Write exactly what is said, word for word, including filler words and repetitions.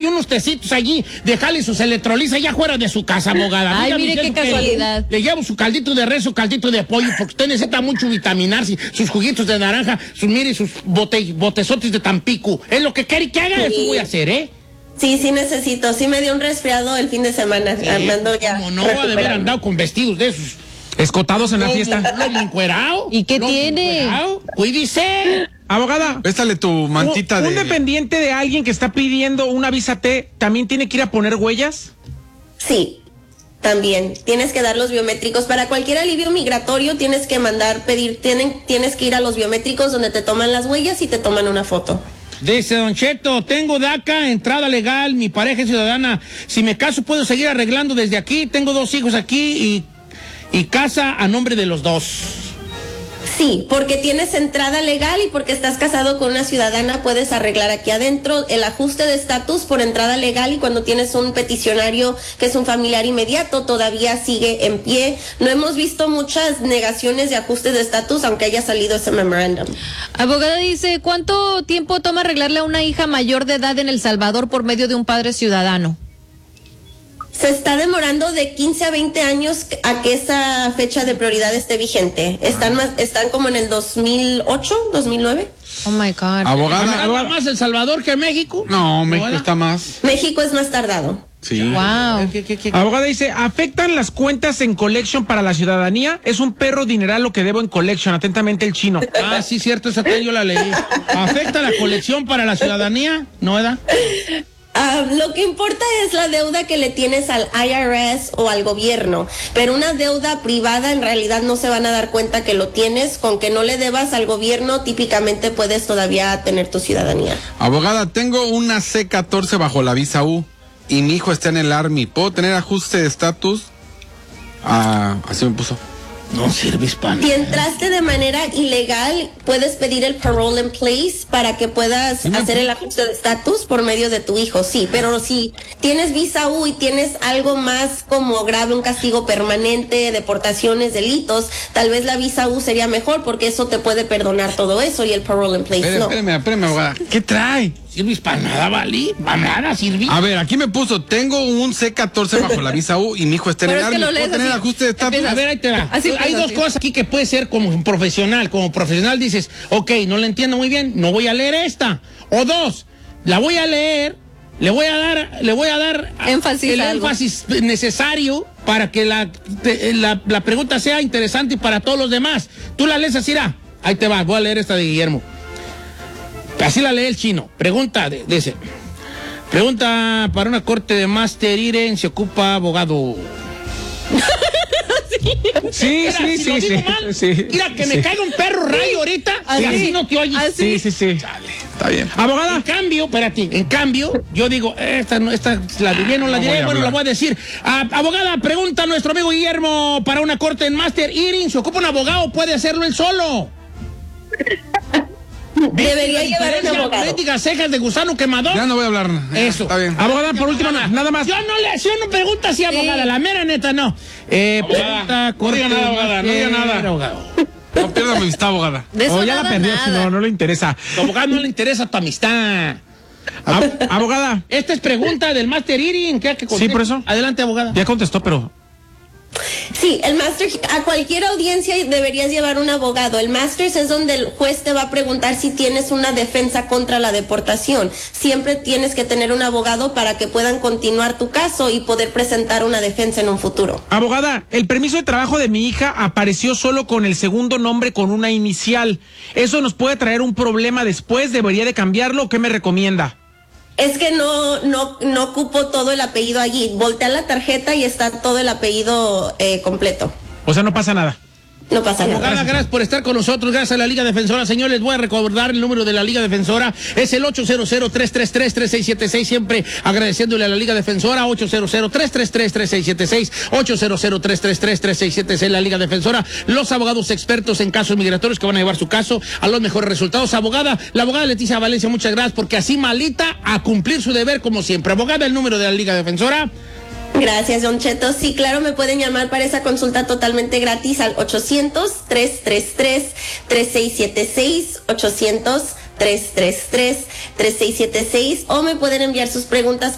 unos tecitos allí, dejarle sus electroliza allá fuera de su casa, abogada. Ay, Dígame mire qué qué casualidad. Le llevo su caldito de res, su caldito de pollo, porque usted necesita mucho vitaminarse, sus juguitos de naranja, sus, mire, sus bote, botezotes de Tampico. Es lo que quiere que haga, sí. Eso voy a hacer, ¿eh? Sí, sí necesito. Sí me dio un resfriado el fin de semana. Sí, andando ya. Como no, ha de haber andado con vestidos de esos. Escotados en la fiesta. Lomo encuerado. ¿Y qué tiene? Cuídese. Abogada, préstale tu mantita un, de... ¿un dependiente de alguien que está pidiendo una visa T también tiene que ir a poner huellas? Sí, también. Tienes que dar los biométricos. Para cualquier alivio migratorio tienes que mandar, pedir, tienen, tienes que ir a los biométricos donde te toman las huellas y te toman una foto. Dice Don Cheto, tengo DACA, entrada legal, mi pareja es ciudadana. Si me caso puedo seguir arreglando desde aquí. Tengo dos hijos aquí y, y casa a nombre de los dos. Sí, porque tienes entrada legal y porque estás casado con una ciudadana puedes arreglar aquí adentro el ajuste de estatus por entrada legal, y cuando tienes un peticionario que es un familiar inmediato todavía sigue en pie. No hemos visto muchas negaciones de ajuste de estatus aunque haya salido ese memorándum. Abogada dice, ¿cuánto tiempo toma arreglarle a una hija mayor de edad en El Salvador por medio de un padre ciudadano? Se está demorando de quince a veinte años a que esa fecha de prioridad esté vigente. Están más, están como en el dos mil ocho, dos mil nueve. Oh my God. Abogada. ¿Está más El Salvador que México? No, México está más. México es más tardado. Sí. Wow. ¿Qué, qué, qué? Abogada dice, ¿afectan las cuentas en Collection para la ciudadanía? Es un perro dineral lo que debo en Collection. Atentamente el chino. Ah, sí, cierto, esa que yo la leí. ¿Afecta la colección para la ciudadanía? ¿No, edad? Uh, lo que importa es la deuda que le tienes al I R S o al gobierno, pero una deuda privada en realidad no se van a dar cuenta que lo tienes. Con que no le debas al gobierno, típicamente puedes todavía tener tu ciudadanía. Abogada, tengo una C catorce bajo la visa U y mi hijo está en el Army. ¿Puedo tener ajuste de estatus? Ah, así me puso. No sirve hispano. Si entraste de manera ilegal, puedes pedir el parole in place para que puedas hacer el ajuste de estatus por medio de tu hijo, sí. Pero si tienes visa U y tienes algo más como grave, un castigo permanente, deportaciones, delitos, tal vez la visa U sería mejor porque eso te puede perdonar todo eso y el parole in place Espérame, no. espérame, espérame, abogada. ¿Qué trae? ¿Sirve para nada, Vali? ¿Para nada sirve? A ver, aquí me puso, tengo un C catorce bajo la visa U y mi hijo está en el Pero es que Army. lo lees ¿Puedo tener así. ajuste de estatus? A ver, ahí te va. Así Hay empieza, dos sí. cosas aquí que puede ser como un profesional. Como profesional dices, ok, no la entiendo muy bien, no voy a leer esta. O dos, la voy a leer, le voy a dar, le voy a dar Énfasis el a algo. énfasis necesario para que la, te- la, la pregunta sea interesante para todos los demás. Tú la lees así, irá. Ahí te va, voy a leer esta de Guillermo. Así la lee el chino. Pregunta, de, dice, pregunta para una corte de Master Iren, se ocupa abogado. Sí, Mira, sí, si sí, lo sí. digo mal, sí. mira, que me sí. caiga un perro rayo ahorita, Así. y así no te oyes. Así. Sí, sí, sí. Está bien. En Abogada, cambio, espérate, en cambio, yo digo, esta, no- esta la diré, no la No diré, voy a bueno, la hablar. voy a decir. Ah, abogada, pregunta a nuestro amigo Guillermo para una corte en Master Hearing, ¿se ocupa un abogado o puede hacerlo él solo? Debería La llevar un diferencia, abogado. mendigas cejas de gusano quemador. Ya no voy a hablar. Ya, Eso. Está bien. abogada, por último, nada más. Yo no le, yo no pregunto así, abogada, la mera neta no. Eh, pregunta, no diga nada, abogada, no diga nada. Abogado. No pierda mi vista, abogada. De eso O ya la nada, perdió, nada. si no, no le interesa. Tu abogado no le interesa tu amistad. Ab- abogada, Esta es pregunta del Master Hearing. ¿Qué hay que contestar? Sí, por eso. Adelante, abogada. ya contestó, pero... Sí, el Master, a cualquier audiencia deberías llevar un abogado. El Masters es donde el juez te va a preguntar si tienes una defensa contra la deportación. Siempre tienes que tener un abogado para que puedan continuar tu caso y poder presentar una defensa en un futuro. Abogada, el permiso de trabajo de mi hija apareció solo con el segundo nombre con una inicial. ¿Eso nos puede traer un problema después? ¿Debería de cambiarlo? ¿Qué me recomienda? Es que no, no, no ocupo todo el apellido allí. Voltea la tarjeta y está todo el apellido eh, completo. O sea, no pasa nada. No pasa nada. Abogada, gracias por estar con nosotros, gracias a la Liga Defensora. Señores, les voy a recordar el número de la Liga Defensora, es el ocho cero cero, tres tres tres, tres seis siete seis, siempre agradeciéndole a la Liga Defensora, ocho cero cero, tres tres tres, tres seis siete seis, ocho cero cero, tres tres tres, tres seis siete seis, la Liga Defensora, los abogados expertos en casos migratorios que van a llevar su caso a los mejores resultados. Abogada, la abogada Leticia Valencia, muchas gracias, porque así malita a cumplir su deber como siempre. Abogada, el número de la Liga Defensora. Gracias, Don Cheto. Sí, claro, me pueden llamar para esa consulta totalmente gratis al ochocientos, tres tres tres, tres seis siete seis, ochocientos, tres tres tres, tres seis siete seis, o me pueden enviar sus preguntas